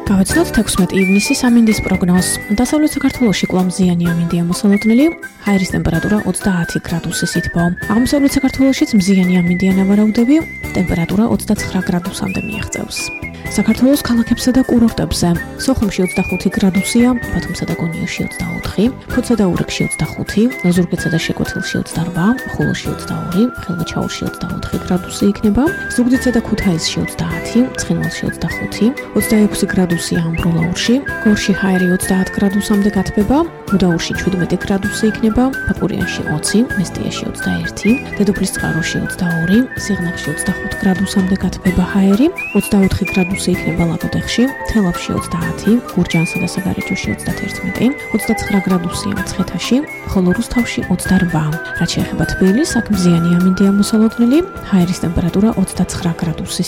გავაცნოთ 16 ივნისის ამინდის პროგნოზს. დასავლეთ საქართველოში კვლავ მზიანი ამინდია მოსალოდნელი, ჰაერის ტემპერატურა 30 გრადუსის ითბო. აღმოსავლეთ საქართველოშიც მზიანი ამინდია ნავარაუდები, ტემპერატურა 29 გრადუსამდე მიაღწევს. საქართველოს ქალაქებსა და კურორტებზე სოხუმში 25 გრადუსია, ბათუმსა და გონიოში 24, ფოთსა და ურიგში 25, ზუგდიდსა და შეკვეთილში 28, ხულოში 22, ხელვაჩაურში 24 გრადუსი იქნება, ზუგდიდსა და ქუთაისში 30, ცხინვალში 25, 26 გრადუსია ამბროლაურში, გორში ჰაერი 30 გრადუსამდე გათბება, მუდაურში 17 გრადუსი იქნება, ფაკურიანში 20, მესტიაში 21, დედოფლის წყაროში 22, სიღნაღში 25 გრადუსამდე გათბება ჰაერი, 24 გრადუსი იქნება ლაგოდეხში, თელავში 30, გურჯაანსა და საგარეჯოში 31, 29 გრადუსია მცხეთაში, ხოლო რუსთავში 28. რაც შეეხება თბილისს, აქ მზიანი ამინდია მოსალოდნელი, ჰაერის ტემპერატურა 29 გრადუსის